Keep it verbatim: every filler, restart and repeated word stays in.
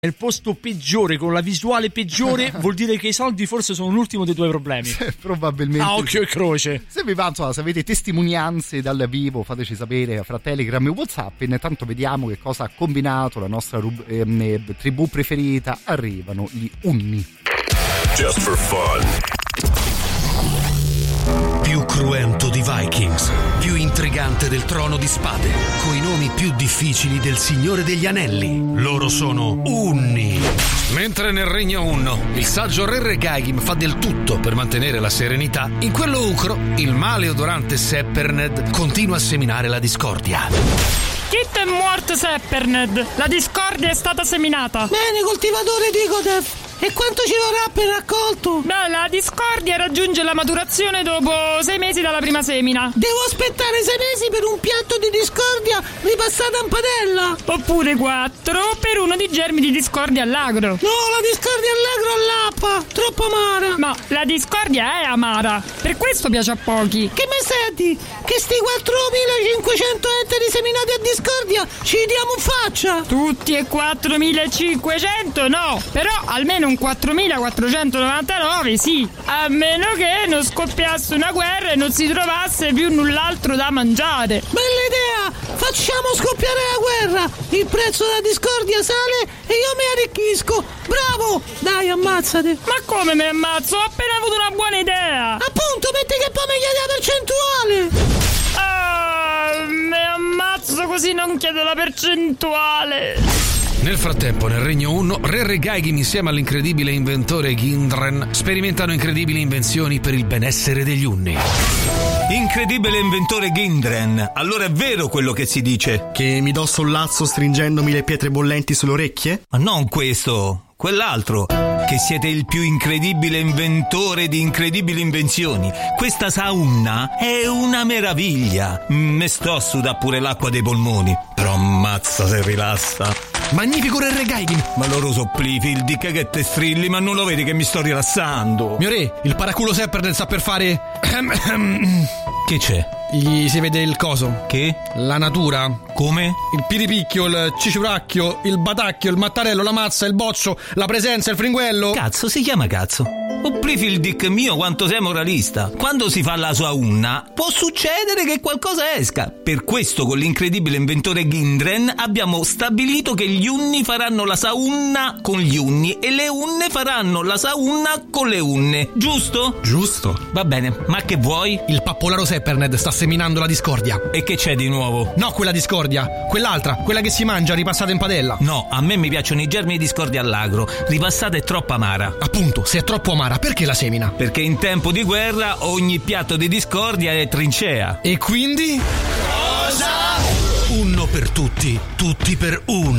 nel posto peggiore, con la visuale peggiore, vuol dire che i soldi forse sono l'ultimo dei tuoi problemi. Sì, probabilmente. A occhio e croce. Se vi va, insomma, se avete testimonianze dal vivo, fateci sapere fra Telegram e WhatsApp. Intanto vediamo che cosa ha combinato la nostra rub- ehm, tribù preferita. Arrivano gli Unni. Just for fun. Più cruento di Vikings, più intrigante del Trono di Spade, coi nomi più difficili del Signore degli Anelli. Loro sono Unni. Mentre nel Regno Unno il saggio Re Regaim fa del tutto per mantenere la serenità, in quello Ucro il male odorante Sepperned continua a seminare la discordia. Kit è morto, Sepperned. La discordia è stata seminata. Bene, coltivatore Digodef. E quanto ci vorrà per raccolto? Beh, la discordia raggiunge la maturazione dopo sei mesi dalla prima semina. Devo aspettare sei mesi per un piatto di discordia ripassata in padella? Oppure quattro per uno di germi di discordia all'agro. No, la discordia all'agro all'appa, troppo amara. Ma la discordia è amara, per questo piace a pochi. Che mi senti? Che sti quattromilacinquecento ettari seminati a discordia ci diamo in faccia? Tutti e quattromilacinquecento no, però almeno un quattromilaquattrocentonovantanove sì, a meno che non scoppiasse una guerra e non si trovasse più null'altro da mangiare. Bella idea, facciamo scoppiare la guerra, il prezzo della discordia sale e io mi arricchisco. Bravo, dai, ammazzate. Ma come mi ammazzo? Ho appena avuto una buona idea. Appunto, metti che poi mi chiedi la percentuale. Ah, mi ammazzo così non chiedo la percentuale. Nel frattempo, nel Regno Unno, Re Regaim insieme all'incredibile inventore Gindren sperimentano incredibili invenzioni per il benessere degli Unni. Incredibile inventore Gindren, allora è vero quello che si dice? Che mi do sollazzo stringendomi le pietre bollenti sulle orecchie? Ma non questo, quell'altro. Che siete il più incredibile inventore di incredibili invenzioni. Questa sauna è una meraviglia. Me sto a sudare pure l'acqua dei polmoni. Però ammazza se rilassa. Magnifico Re Regaim! Ma loro so Plifield che te strilli, ma non lo vedi che mi sto rilassando? Mio re, il paraculo Sepperned sta per fare... Che c'è? Gli si vede il coso. Che? La natura. Come? Il piripicchio, il ciciuracchio, il batacchio, il mattarello, la mazza, il boccio, la presenza, il fringuello. Cazzo, si chiama cazzo. Oh Plifield mio, quanto sei moralista. Quando si fa la sua unna, può succedere che qualcosa esca. Per questo con l'incredibile inventore Gindren abbiamo stabilito che gli Unni faranno la saunna con gli Unni e le Unne faranno la saunna con le Unne. Giusto? Giusto. Va bene, ma che vuoi? Il pappolaro Sepperned sta seminando la discordia. E che c'è di nuovo? No, quella discordia, quell'altra, quella che si mangia ripassata in padella. No, a me mi piacciono i germi di discordia all'agro. Ripassata è troppo amara. Appunto, se è troppo amara, perché la semina? Perché in tempo di guerra ogni piatto di discordia è trincea. E quindi? Cosa? Uno per tutti, tutti per uno.